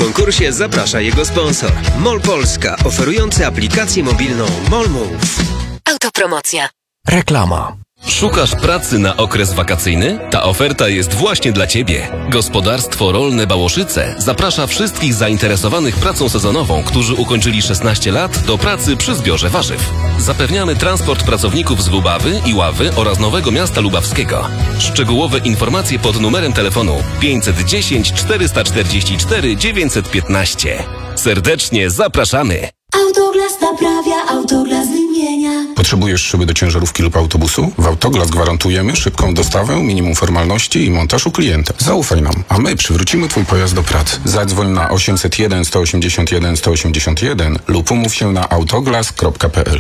konkursie zaprasza jego sponsor. MOL Polska, oferujący aplikację mobilną MOL Move. Autopromocja. Reklama. Szukasz pracy na okres wakacyjny? Ta oferta jest właśnie dla Ciebie. Gospodarstwo Rolne Bałoszyce zaprasza wszystkich zainteresowanych pracą sezonową, którzy ukończyli 16 lat, do pracy przy zbiorze warzyw. Zapewniamy transport pracowników z Lubawy, Iławy oraz Nowego Miasta Lubawskiego. Szczegółowe informacje pod numerem telefonu 510 444 915. Serdecznie zapraszamy! Autoglas naprawia, Autoglas wymienia. Potrzebujesz szyby do ciężarówki lub autobusu? W Autoglas gwarantujemy szybką dostawę, minimum formalności i montaż u klienta. Zaufaj nam, a my przywrócimy Twój pojazd do pracy. Zadzwoń na 801 181 181 lub umów się na autoglas.pl.